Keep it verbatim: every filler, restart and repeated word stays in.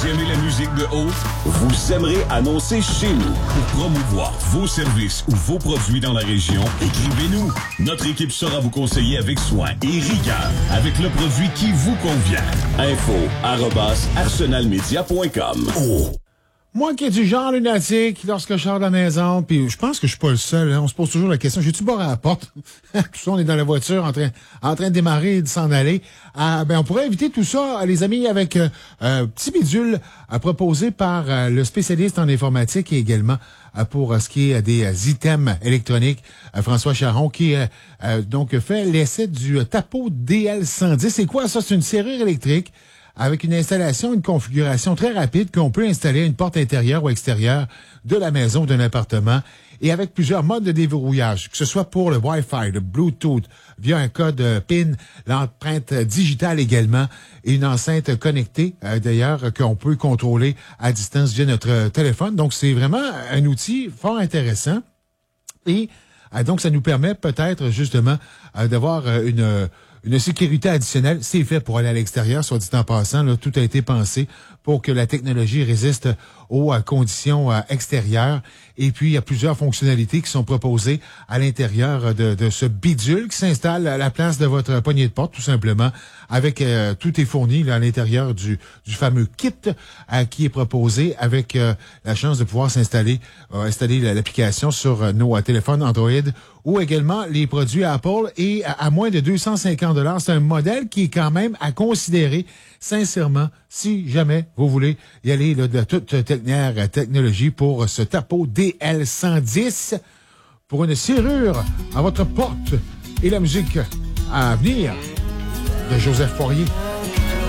Vous aimez la musique de haut? Vous aimerez annoncer chez nous. Pour promouvoir vos services ou vos produits dans la région, écrivez-nous. Notre équipe saura vous conseiller avec soin et rigueur avec le produit qui vous convient. Info arobase arsenalmedia point com. Oh. Moi qui est du genre lunatique, lorsque je sors de la maison, puis je pense que je suis pas le seul, hein, on se pose toujours la question, j'ai-tu barré à la porte? Tout ça, on est dans la voiture en train, en train de démarrer et de s'en aller. Ah, ben, on pourrait éviter tout ça, les amis, avec euh, un petit bidule euh, proposé par euh, le spécialiste en informatique et également euh, pour euh, ce qui est des euh, items électroniques, euh, François Charon, qui euh, euh, donc fait l'essai du euh, Tapo D L cent dix. C'est quoi ça? C'est une serrure électrique avec une installation, une configuration très rapide qu'on peut installer à une porte intérieure ou extérieure de la maison ou d'un appartement et avec plusieurs modes de déverrouillage, que ce soit pour le Wi-Fi, le Bluetooth, via un code P I N, l'empreinte digitale également et une enceinte connectée, euh, d'ailleurs, qu'on peut contrôler à distance via notre téléphone. Donc, c'est vraiment un outil fort intéressant et euh, donc, ça nous permet peut-être justement euh, d'avoir euh, une... Une sécurité additionnelle, c'est fait pour aller à l'extérieur, soit dit en passant. Là, tout a été pensé pour que la technologie résiste aux euh, conditions euh, extérieures. Et puis, il y a plusieurs fonctionnalités qui sont proposées à l'intérieur de, de ce bidule qui s'installe à la place de votre poignée de porte, tout simplement. Avec euh, tout est fourni là, à l'intérieur du, du fameux kit euh, qui est proposé avec euh, la chance de pouvoir s'installer, euh, installer l'application sur euh, nos euh, téléphones Android ou également les produits Apple et à, à moins de deux cent cinquante dollars. C'est un modèle qui est quand même à considérer sincèrement si jamais vous voulez y aller là, de toute dernière technologie pour ce Tapo D L cent dix pour une serrure à votre porte et la musique à venir de Joseph Poirier.